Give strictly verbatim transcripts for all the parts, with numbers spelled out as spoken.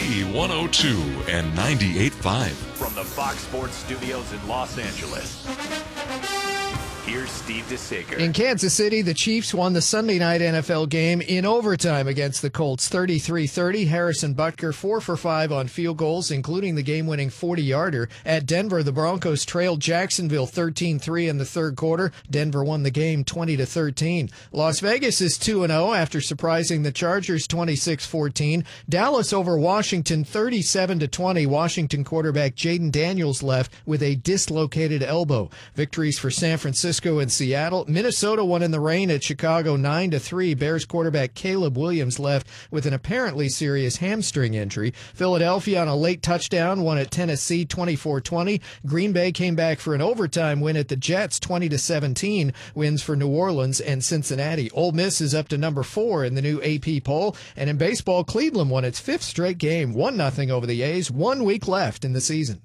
B one oh two and ninety-eight point five. From the Fox Sports Studios in Los Angeles, here's Steve DeSager. In Kansas City, the Chiefs won the Sunday night N F L game in overtime against the Colts, thirty-three thirty. Harrison Butker, four for five on field goals, including the game-winning forty-yarder. At Denver, the Broncos trailed Jacksonville thirteen three in the third quarter. Denver won the game twenty to thirteen. Las Vegas is two and oh after surprising the Chargers twenty-six fourteen. Dallas over Washington thirty-seven to twenty. Washington quarterback Jaden Daniels left with a dislocated elbow. Victories for San Francisco and Seattle. Minnesota won in the rain at Chicago nine to three. Bears quarterback Caleb Williams left with an apparently serious hamstring injury. Philadelphia on a late touchdown won at Tennessee twenty-four twenty. Green Bay came back for an overtime win at the Jets twenty to seventeen. Wins for New Orleans and Cincinnati. Ole Miss is up to number four in the new A P poll. And in baseball, Cleveland won its fifth straight game, one nothing over the A's. One week left in the season.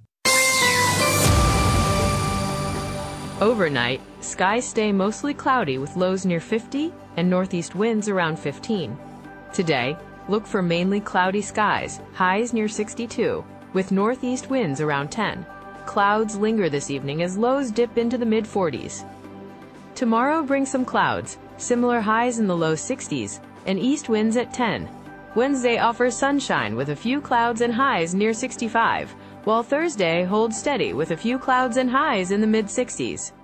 Overnight, skies stay mostly cloudy with lows near fifty and northeast winds around fifteen. Today, look for mainly cloudy skies, highs near sixty-two, with northeast winds around ten. Clouds linger this evening as lows dip into the mid forties. Tomorrow brings some clouds, similar highs in the low sixties, and east winds at ten. Wednesday offers sunshine with a few clouds and highs near sixty-five, while Thursday holds steady with a few clouds and highs in the mid sixties.